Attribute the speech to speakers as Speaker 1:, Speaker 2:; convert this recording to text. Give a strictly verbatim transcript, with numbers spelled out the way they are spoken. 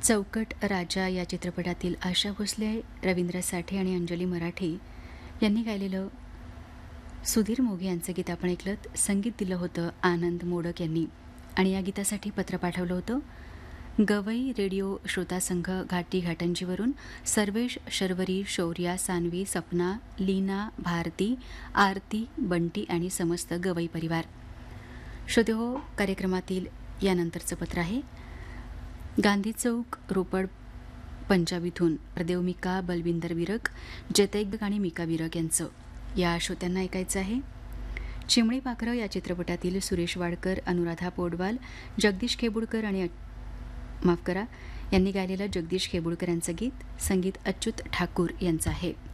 Speaker 1: चौकट राजा या चित्रपटातील आशा भोसले, रवींद्र साठे आणि अंजली मराठे यांनी गायलेलं सुधीर मोघे यांचं गीत आपण ऐकलं. संगीत दिलं होतं आनंद मोडक यांनी आणि या गीतासाठी पत्र पाठवलं होतं गवई रेडिओ श्रोता संघ घाटी घाटंजीवरून सर्वेश, शर्वरी, शौर्या, सान्वी, सपना, लीना, भारती, आरती, बंटी आणि समस्त गवई परिवार. श्रोते हो, कार्यक्रमातील यानंतरचं पत्र आहे गांधी चौक रोपड पंजाब इथून प्रदेव मिका, बलविंदर विरक, जतैक आणि मिका विरक यांचं. या श्रोत्यांना ऐकायचं आहे चिमणी पाखरं या चित्रपटातील सुरेश वाडकर, अनुराधा पोडवाल, जगदीश खेबुडकर आणि माफ करा यांनी गायलेलं जगदीश खेबुडकर यांचं गीत. संगीत अच्युत ठाकूर यांचं आहे.